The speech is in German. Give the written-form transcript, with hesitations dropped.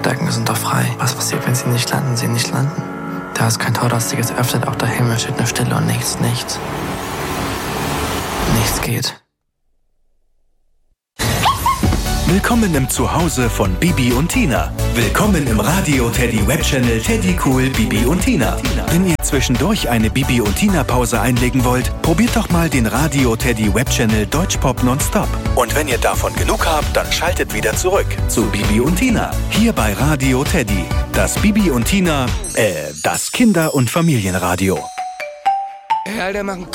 Decken sind doch frei. Was passiert, wenn sie nicht landen? Sie nicht landen. Da ist kein Tor, das sich jetzt öffnet. Auch der Himmel steht nur Stille und nichts. Nichts geht. Willkommen im Zuhause von Bibi und Tina. Willkommen im Radio Teddy Webchannel Teddy Cool Bibi und Tina. Wenn ihr zwischendurch eine Bibi und Tina Pause einlegen wollt, probiert doch mal den Radio Teddy Webchannel Deutschpop Nonstop. Und wenn ihr davon genug habt, dann schaltet wieder zurück zu Bibi und Tina. Hier bei Radio Teddy. Das Bibi und Tina, das Kinder- und Familienradio. Alter, machen